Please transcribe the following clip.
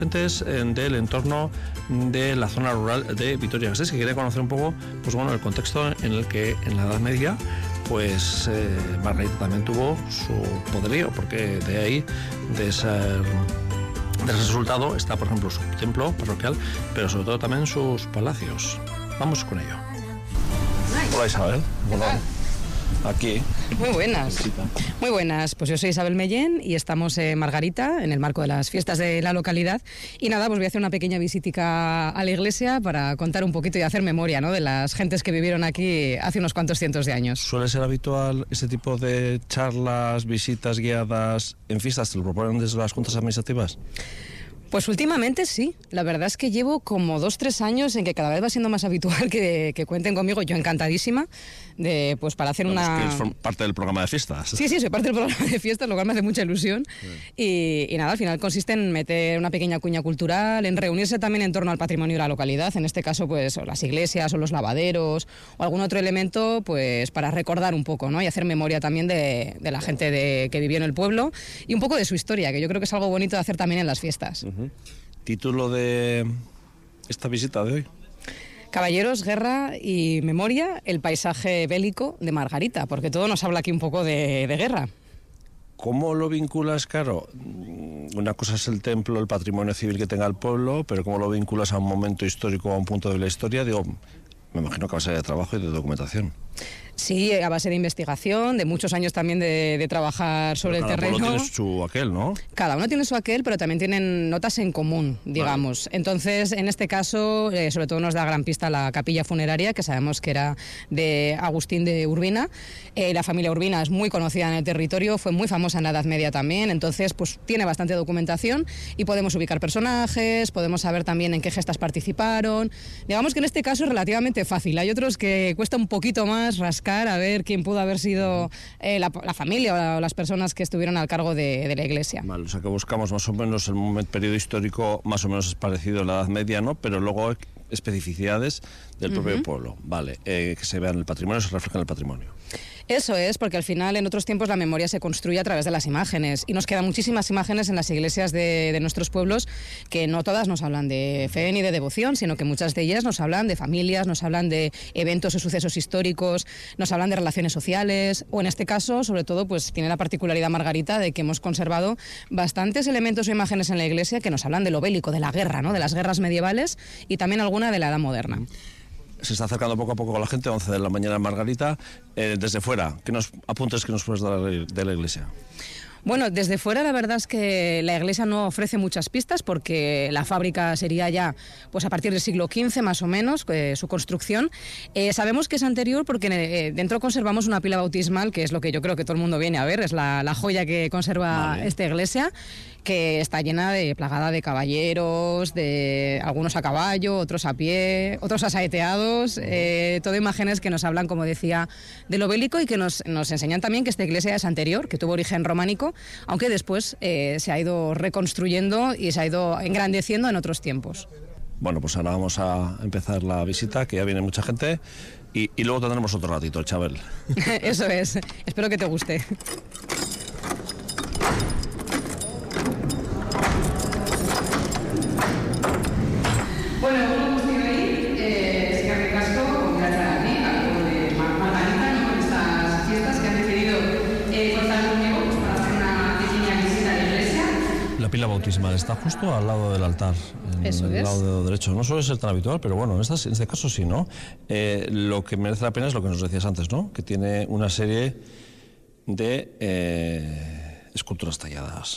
del entorno de la zona rural de Vitoria-Gasteiz, que quiere conocer un poco, pues bueno, el contexto en el que en la Edad Media pues Margarita también tuvo su poderío, porque de ahí, de ese resultado, está por ejemplo su templo parroquial, pero sobre todo también sus palacios. Vamos con ello. Hola Isabel. Hola. Aquí. Muy buenas. Muy buenas. Pues yo soy Isabel Mellén y estamos en Margarita, en el marco de las fiestas de la localidad. Y nada, pues voy a hacer una pequeña visitica a la iglesia para contar un poquito y hacer memoria, ¿no?, de las gentes que vivieron aquí hace unos cuantos cientos de años. ¿Suele ser habitual este tipo de charlas, visitas guiadas en fiestas? ¿Te lo proponen desde las juntas administrativas? Pues últimamente sí, la verdad es que llevo como 2-3 años en que cada vez va siendo más habitual que cuenten conmigo, yo encantadísima, pues para hacer una... Es que es parte del programa de fiestas. Sí, soy parte del programa de fiestas, lo cual me hace mucha ilusión. Sí. Y nada, al final consiste en meter una pequeña cuña cultural, en reunirse también en torno al patrimonio de la localidad, en este caso pues o las iglesias o los lavaderos o algún otro elemento, pues para recordar un poco, ¿no?, y hacer memoria también de la gente que vivió en el pueblo y un poco de su historia, que yo creo que es algo bonito de hacer también en las fiestas. ¿Título de esta visita de hoy? Caballeros, guerra y memoria, el paisaje bélico de Margarita, porque todo nos habla aquí un poco de guerra. ¿Cómo lo vinculas? Claro, una cosa es el templo, el patrimonio civil que tenga el pueblo, pero ¿cómo lo vinculas a un momento histórico, a un punto de la historia? Digo, me imagino que va a ser de trabajo y de documentación. Sí, a base de investigación, de muchos años también de trabajar sobre el terreno. Cada uno tiene su aquel, ¿no? Cada uno tiene su aquel, pero también tienen notas en común, digamos. Vale. Entonces, en este caso, sobre todo nos da gran pista la capilla funeraria, que sabemos que era de Agustín de Urbina. La familia Urbina es muy conocida en el territorio, fue muy famosa en la Edad Media también, entonces pues tiene bastante documentación y podemos ubicar personajes, podemos saber también en qué gestas participaron. Digamos que en este caso es relativamente fácil. Hay otros que cuesta un poquito más rascar a ver quién pudo haber sido la familia o las personas que estuvieron al cargo de la iglesia. Vale, o sea que buscamos más o menos el periodo histórico más o menos parecido a la Edad Media, ¿no? Pero luego especificidades del propio pueblo, vale, que se vean en el patrimonio, se reflejan en el patrimonio. Eso es, porque al final en otros tiempos la memoria se construye a través de las imágenes y nos quedan muchísimas imágenes en las iglesias de nuestros pueblos que no todas nos hablan de fe ni de devoción, sino que muchas de ellas nos hablan de familias, nos hablan de eventos o sucesos históricos, nos hablan de relaciones sociales o en este caso, sobre todo, pues tiene la particularidad Margarita de que hemos conservado bastantes elementos o imágenes en la iglesia que nos hablan de lo bélico, de la guerra, ¿no?, de las guerras medievales y también alguna de la Edad Moderna. Se está acercando poco a poco la gente, 11 de la mañana en Margarita. Desde fuera, ¿qué apuntes que nos puedes dar de la iglesia? Bueno, desde fuera la verdad es que la iglesia no ofrece muchas pistas porque la fábrica sería ya pues a partir del siglo XV más o menos, su construcción. Sabemos que es anterior porque dentro conservamos una pila bautismal, que es lo que yo creo que todo el mundo viene a ver, es la joya que conserva esta iglesia, que está plagada de caballeros, de algunos a caballo, otros a pie, otros asaeteados, todo imágenes que nos hablan, como decía, de lo bélico y que nos enseñan también que esta iglesia es anterior, que tuvo origen románico, aunque después se ha ido reconstruyendo y se ha ido engrandeciendo en otros tiempos. Bueno, pues ahora vamos a empezar la visita, que ya viene mucha gente, y luego tendremos otro ratito, Chabel. Eso es, espero que te guste. Bueno, como hemos tenido ahí, es que recasco gracias a ti, a lo de Margarita, ¿no?, con estas fiestas que han decidido contar conmigo para hacer una pequeña visita a la iglesia. La pila bautismal está justo al lado del altar, en el lado derecho. No suele ser tan habitual, pero bueno, en este caso sí, ¿no? Lo que merece la pena es lo que nos decías antes, ¿no?, que tiene una serie de esculturas talladas.